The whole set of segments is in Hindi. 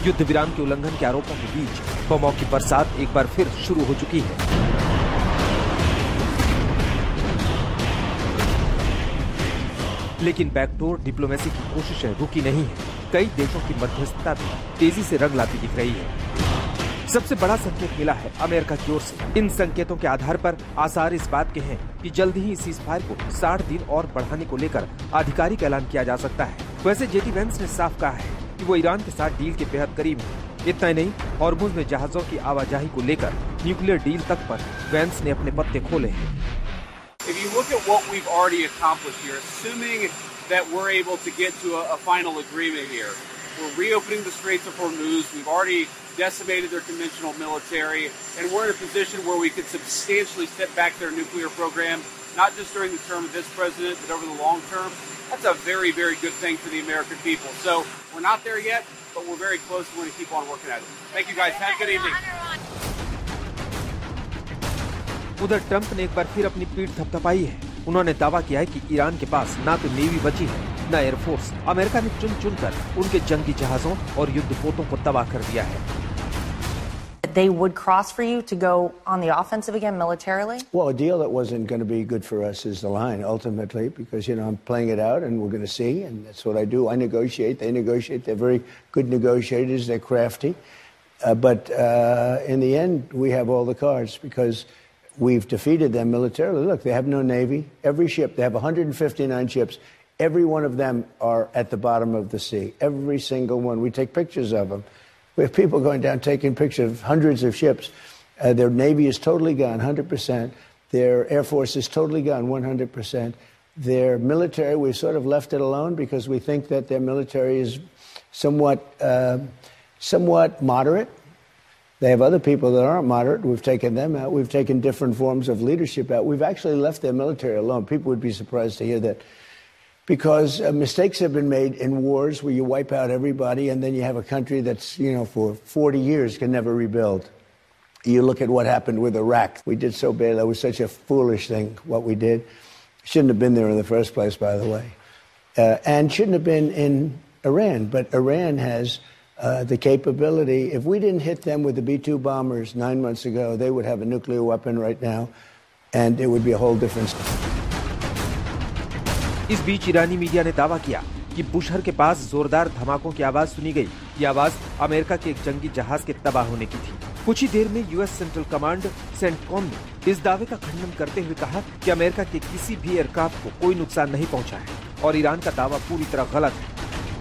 युद्ध विराम के उल्लंघन के आरोपों के बीच बमों की बरसात एक बार फिर शुरू हो चुकी है। लेकिन बैकडोर डिप्लोमेसी की कोशिशें रुकी नहीं है। कई देशों की मध्यस्थता भी तेजी से रंग लाती दिख रही है। सबसे बड़ा संकेत मिला है अमेरिका की ओर से। इन संकेतों के आधार पर आसार इस बात के हैं कि जल्द ही इस सीज़फायर को 60 दिन और बढ़ाने को लेकर आधिकारिक ऐलान किया जा सकता है। वैसे जेडी वेंस ने साफ कहा है कि वो ईरान के साथ डील के बेहद करीब है। इतना ही नहीं, हॉर्मुज में जहाजों की आवाजाही को लेकर न्यूक्लियर डील तक पर वेंस ने अपने पत्ते खोले हैं। If you look at what we've already accomplished here, assuming that we're able to get to a final agreement here, we're reopening the Straits of Hormuz. We've already decimated their conventional military, and we're in a position where we could substantially set back their nuclear program, not just during the term of this president, but over the long term. That's a very, very good thing for the American people. So we're not there yet, but we're very close. We're going to keep on working at it. Thank you, guys. Have a good evening. उधर ट्रंप ने एक बार फिर अपनी पीठ थपथपाई है। उन्होंने दावा किया है कि ईरान के पास ना तो नेवी बची है, न एयरफोर्स। अमेरिका ने चुन चुनकर उनके जंगी जहाजों और युद्धपोतों को तबाह कर दिया है। They would cross for you to go on the offensive again militarily? Well, a deal that wasn't going to be good for us is the line, ultimately, because, I'm playing it out and we're going to see, and that's what I do. I negotiate, they negotiate. They're very good negotiators. They're crafty. But in the end, we have all the cards because we've defeated them militarily. Look, they have no Navy. Every ship, they have 159 ships. Every one of them are at the bottom of the sea. Every single one. We take pictures of them. We have people going down taking pictures of hundreds of ships. Their Navy is totally gone, 100%. Their Air Force is totally gone, 100%. Their military, we've sort of left it alone because we think that their military is somewhat moderate. They have other people that aren't moderate. We've taken them out. We've taken different forms of leadership out. We've actually left their military alone. People would be surprised to hear that. Because mistakes have been made in wars where you wipe out everybody and then you have a country that's, for 40 years can never rebuild. You look at what happened with Iraq. We did so bad. That was such a foolish thing, what we did. Shouldn't have been there in the first place, by the way. And shouldn't have been in Iran. But Iran has the capability. If we didn't hit them with the B-2 bombers 9 months ago, they would have a nuclear weapon right now. And it would be a whole different story. इस बीच ईरानी मीडिया ने दावा किया कि बुशहर के पास जोरदार धमाकों की आवाज सुनी गई। ये आवाज अमेरिका के एक जंगी जहाज के तबाह होने की थी। कुछ ही देर में यूएस सेंट्रल कमांड सेंटकॉम ने इस दावे का खंडन करते हुए कहा कि अमेरिका के किसी भी एयरक्राफ्ट को कोई नुकसान नहीं पहुंचा है और ईरान का दावा पूरी तरह गलत है।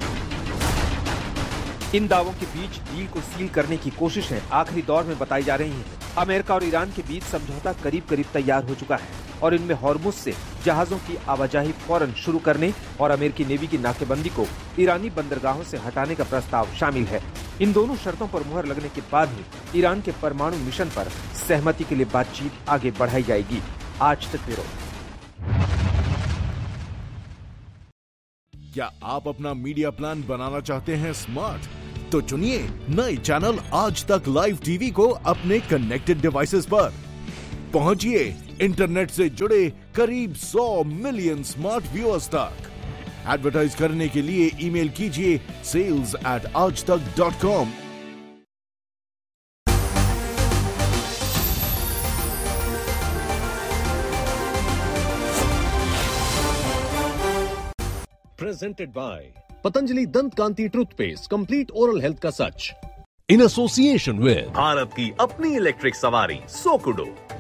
इन दावों के बीच डील को सील करने की कोशिशें आखिरी दौर में बताई जा रही हैं। अमेरिका और ईरान के बीच समझौता करीब करीब तैयार हो चुका है और इनमें हॉर्मुज से जहाजों की आवाजाही फौरन शुरू करने और अमेरिकी नेवी की नाकेबंदी को ईरानी बंदरगाहों से हटाने का प्रस्ताव शामिल है। इन दोनों शर्तों पर मुहर लगने के बाद ही ईरान के परमाणु मिशन पर सहमति के लिए बातचीत आगे बढ़ाई जाएगी। आज तक ब्यूरो। क्या आप अपना मीडिया प्लान बनाना चाहते हैं स्मार्ट? तो चुनिए नए चैनल आज तक लाइव टीवी को अपने कनेक्टेड डिवाइसेस पर। पहुंचिए इंटरनेट से जुड़े करीब 100 मिलियन स्मार्ट व्यूअर्स तक। एडवर्टाइज करने के लिए ईमेल कीजिए sales@aajtak.com। Presented by Patanjali Dant Kanti Toothpaste, complete oral health का सच। In association with भारत की अपनी इलेक्ट्रिक सवारी सोकुडो।